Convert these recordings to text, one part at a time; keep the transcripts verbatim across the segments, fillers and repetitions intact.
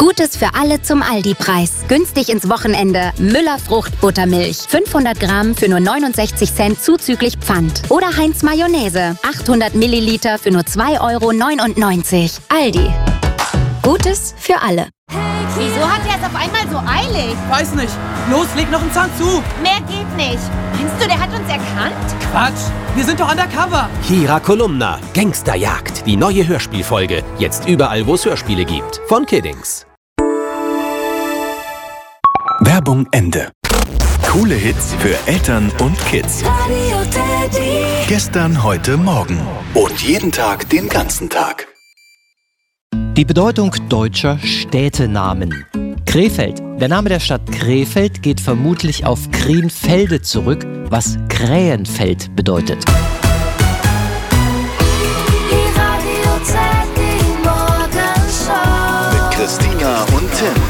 Gutes für alle zum Aldi-Preis. Günstig ins Wochenende. Müller Fruchtbuttermilch. fünfhundert Gramm für nur neunundsechzig Cent zuzüglich Pfand. Oder Heinz Mayonnaise. achthundert Milliliter für nur zwei Euro neunundneunzig. Aldi. Gutes für alle. Wieso hat er es auf einmal so eilig? Weiß nicht. Los, leg noch einen Zahn zu. Mehr geht nicht. Meinst du, der hat uns erkannt? Quatsch, wir sind doch undercover. Kira Kolumna, Gangsterjagd. Die neue Hörspielfolge. Jetzt überall, wo es Hörspiele gibt. Von Kiddings. Werbung Ende. Coole Hits für Eltern und Kids. Radio Teddy. Gestern, heute, morgen. Und jeden Tag, den ganzen Tag. Die Bedeutung deutscher Städtenamen. Krefeld. Der Name der Stadt Krefeld geht vermutlich auf Krienfelde zurück, was Krähenfeld bedeutet. Die Radio Teddy Morgenshow. Mit Christina und Tim.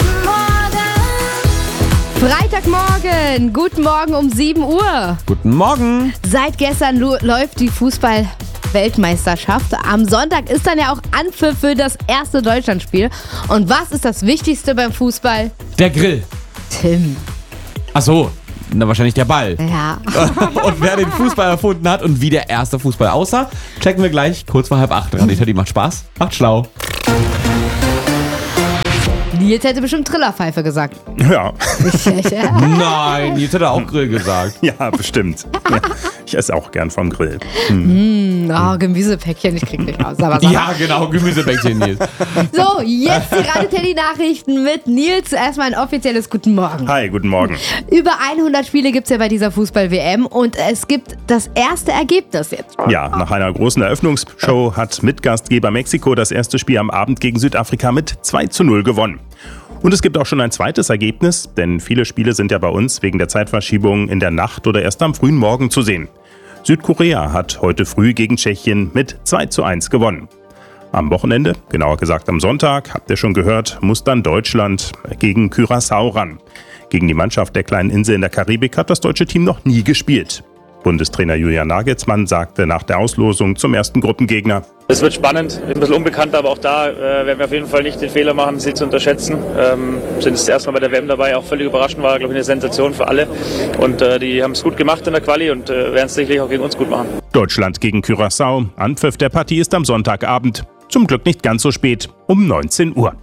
Freitagmorgen, guten Morgen um sieben Uhr. Guten Morgen. Seit gestern lo- läuft die Fußball-Weltmeisterschaft. Am Sonntag ist dann ja auch Anpfiff für das erste Deutschlandspiel. Und was ist das Wichtigste beim Fußball? Der Grill. Tim. Ach so, na wahrscheinlich der Ball. Ja. Und wer den Fußball erfunden hat und wie der erste Fußball aussah, checken wir gleich kurz vor halb acht. Radio Teddy macht Spaß, macht schlau. Nils hätte bestimmt Trillerpfeife gesagt. Ja. Nein, jetzt hat er auch Grill gesagt. Ja, bestimmt. Ja, ich esse auch gern vom Grill. Hm. Mm, oh, Gemüsepäckchen, ich krieg nicht raus. Aber sag mal. Ja, genau, Gemüsepäckchen, Nils. So, jetzt die Radio Teddy Nachrichten mit Nils. Erstmal ein offizielles Guten Morgen. Hi, guten Morgen. Über hundert Spiele gibt es ja bei dieser Fußball-W M und es gibt das erste Ergebnis jetzt. Ja, nach einer großen Eröffnungsshow hat Mitgastgeber Mexiko das erste Spiel am Abend gegen Südafrika mit zwei zu null gewonnen. Und es gibt auch schon ein zweites Ergebnis, denn viele Spiele sind ja bei uns wegen der Zeitverschiebung in der Nacht oder erst am frühen Morgen zu sehen. Südkorea hat heute früh gegen Tschechien mit zwei zu eins gewonnen. Am Wochenende, genauer gesagt am Sonntag, habt ihr schon gehört, muss dann Deutschland gegen Curaçao ran. Gegen die Mannschaft der kleinen Insel in der Karibik hat das deutsche Team noch nie gespielt. Bundestrainer Julian Nagelsmann sagte nach der Auslosung zum ersten Gruppengegner: Es wird spannend, ein bisschen unbekannt, aber auch da äh, werden wir auf jeden Fall nicht den Fehler machen, sie zu unterschätzen. Ähm, sind das erste Mal bei der W M dabei, auch völlig überraschend, war, glaube ich, eine Sensation für alle. Und äh, die haben es gut gemacht in der Quali und äh, werden es sicherlich auch gegen uns gut machen. Deutschland gegen Curaçao. Anpfiff der Partie ist am Sonntagabend. Zum Glück nicht ganz so spät, um neunzehn Uhr.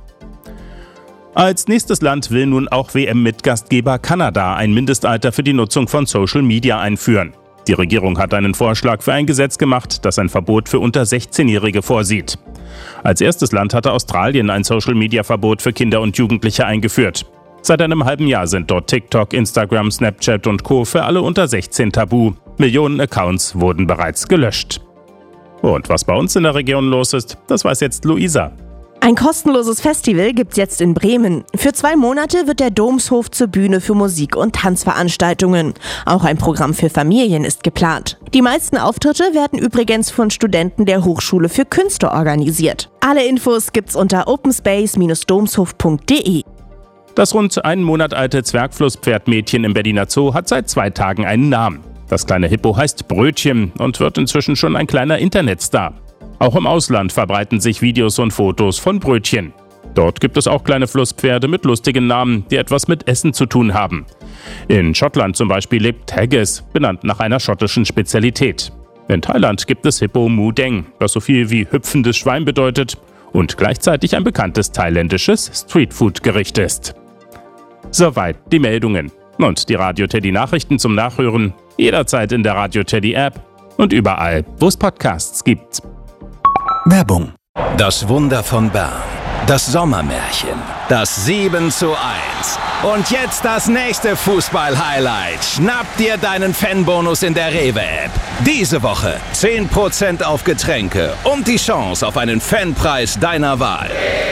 Als nächstes Land will nun auch W M-Mitgastgeber Kanada ein Mindestalter für die Nutzung von Social Media einführen. Die Regierung hat einen Vorschlag für ein Gesetz gemacht, das ein Verbot für unter sechzehnjährige vorsieht. Als erstes Land hatte Australien ein Social-Media-Verbot für Kinder und Jugendliche eingeführt. Seit einem halben Jahr sind dort TikTok, Instagram, Snapchat und Co. für alle unter sechzehn tabu. Millionen Accounts wurden bereits gelöscht. Und was bei uns in der Region los ist, das weiß jetzt Luisa. Ein kostenloses Festival gibt's jetzt in Bremen. Für zwei Monate wird der Domshof zur Bühne für Musik- und Tanzveranstaltungen. Auch ein Programm für Familien ist geplant. Die meisten Auftritte werden übrigens von Studenten der Hochschule für Künste organisiert. Alle Infos gibt's unter openspace Bindestrich domshof Punkt de. Das rund einen Monat alte Zwergflusspferdmädchen im Berliner Zoo hat seit zwei Tagen einen Namen. Das kleine Hippo heißt Brötchen und wird inzwischen schon ein kleiner Internetstar. Auch im Ausland verbreiten sich Videos und Fotos von Brötchen. Dort gibt es auch kleine Flusspferde mit lustigen Namen, die etwas mit Essen zu tun haben. In Schottland zum Beispiel lebt Haggis, benannt nach einer schottischen Spezialität. In Thailand gibt es Hippo Mu Deng, was so viel wie hüpfendes Schwein bedeutet und gleichzeitig ein bekanntes thailändisches Streetfood-Gericht ist. Soweit die Meldungen. Und die Radio Teddy Nachrichten zum Nachhören jederzeit in der Radio Teddy App und überall, wo es Podcasts gibt. Werbung. Das Wunder von Bern. Das Sommermärchen. Das sieben zu eins. Und jetzt das nächste Fußball-Highlight. Schnapp dir deinen Fanbonus in der Rewe-App. Diese Woche zehn Prozent auf Getränke und die Chance auf einen Fanpreis deiner Wahl.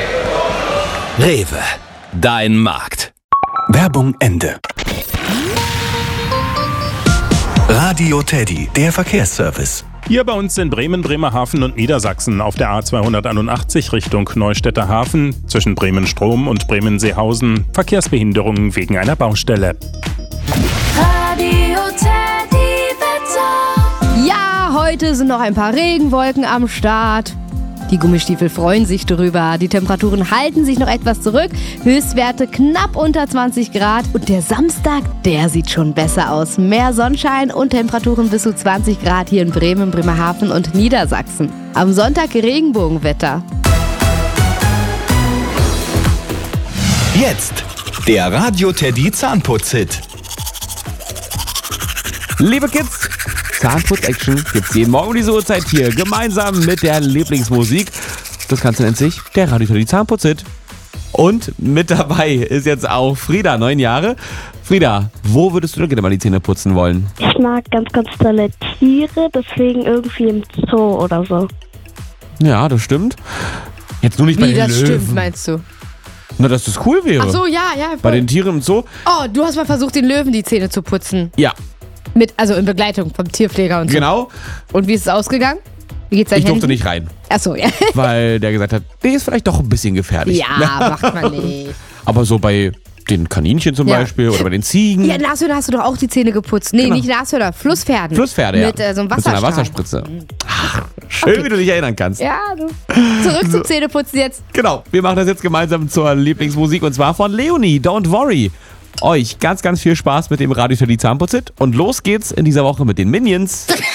Rewe. Dein Markt. Werbung Ende. Radio Teddy, der Verkehrsservice. Hier bei uns in Bremen, Bremerhaven und Niedersachsen auf der A zweihunderteinundachtzig Richtung Neustädter Hafen zwischen Bremen-Strom und Bremen-Seehausen Verkehrsbehinderungen wegen einer Baustelle. Radio Teddy Wetter. Ja, heute sind noch ein paar Regenwolken am Start. Die Gummistiefel freuen sich darüber. Die Temperaturen halten sich noch etwas zurück. Höchstwerte knapp unter zwanzig Grad. Und der Samstag, der sieht schon besser aus. Mehr Sonnenschein und Temperaturen bis zu zwanzig Grad hier in Bremen, Bremerhaven und Niedersachsen. Am Sonntag Regenbogenwetter. Jetzt der Radio Teddy Zahnputz-Hit. Liebe Kids, Zahnputz-Action gibt's jeden Morgen um diese Uhrzeit hier, gemeinsam mit der Lieblingsmusik. Das Ganze nennt sich der Radio Teddy Zahnputz-Hit. Und mit dabei ist jetzt auch Frieda, neun Jahre. Frieda, wo würdest du denn gerne mal die Zähne putzen wollen? Ich mag ganz, ganz tolle Tiere, deswegen irgendwie im Zoo oder so. Ja, das stimmt. Jetzt nur nicht bei Wie, den das Löwen. stimmt, meinst du? Na, dass das cool wäre. Ach so, ja, ja. Bei voll. den Tieren im Zoo? Oh, du hast mal versucht, den Löwen die Zähne zu putzen. Ja. Mit, also in Begleitung vom Tierpfleger und so. Genau. Und wie ist es ausgegangen? Wie geht's dein Ich durfte Handy? nicht rein. Achso, ja. Weil der gesagt hat, der ist vielleicht doch ein bisschen gefährlich. Ja, macht man nicht. Aber so bei den Kaninchen zum Ja. Beispiel oder bei den Ziegen. Ja, Nashörner hast du doch auch die Zähne geputzt. Nee, Genau. nicht Nashörner, Flusspferden. Flusspferde, ja. Mit äh, so einem Mit so einer Wasserstrahl. Wasserspritze. Ach, schön, Okay. wie du dich erinnern kannst. Ja, du. Zurück zum Zähneputzen jetzt. Genau, wir machen das jetzt gemeinsam zur Lieblingsmusik und zwar von Leonie, Don't Worry. Euch ganz, ganz viel Spaß mit dem Radio Teddy Zahnputz-Hit und los geht's in dieser Woche mit den Minions.